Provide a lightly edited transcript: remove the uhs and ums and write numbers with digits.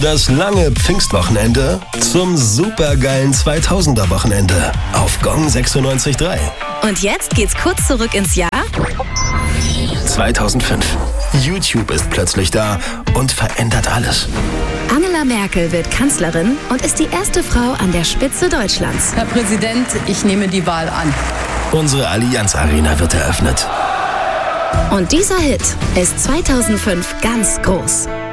Das lange Pfingstwochenende zum supergeilen 2000er-Wochenende auf Gong 96.3. Und jetzt geht's kurz zurück ins Jahr 2005. YouTube ist plötzlich da und verändert alles. Angela Merkel wird Kanzlerin und ist die erste Frau an der Spitze Deutschlands. Herr Präsident, ich nehme die Wahl an. Unsere Allianz Arena wird eröffnet. Und dieser Hit ist 2005 ganz groß.